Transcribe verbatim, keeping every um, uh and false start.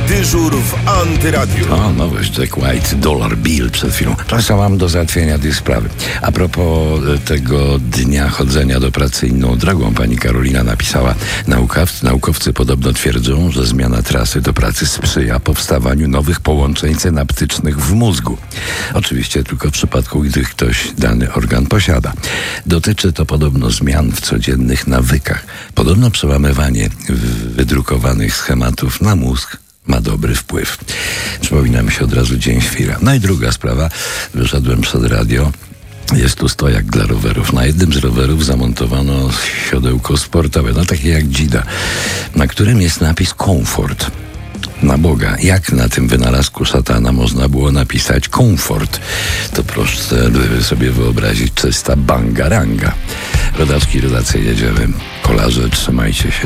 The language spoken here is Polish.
Dyżur w Antyradiu. O, nowość, Jack White, Dollar Bill przed chwilą. Proszę, mam do załatwienia dwie sprawy. A propos tego dnia chodzenia do pracy inną drogą, pani Karolina napisała, naukowcy, naukowcy podobno twierdzą, że zmiana trasy do pracy sprzyja powstawaniu nowych połączeń synaptycznych w mózgu. Oczywiście tylko w przypadku, gdy ktoś dany organ posiada. Dotyczy to podobno zmian w codziennych nawykach. Podobno przełamywanie wydrukowanych schematów na mózg ma dobry wpływ. Przypomina mi się od razu dzień świra. No i druga sprawa. Wyszedłem przed radio. Jest tu stojak dla rowerów. Na jednym z rowerów zamontowano siodełko sportowe, no takie jak dzida, na którym jest napis komfort. Na Boga, jak na tym wynalazku szatana można było napisać komfort? To proszę sobie wyobrazić, czysta bangaranga. Rodaczki, rodacy, jedziemy. Kolarze, trzymajcie się.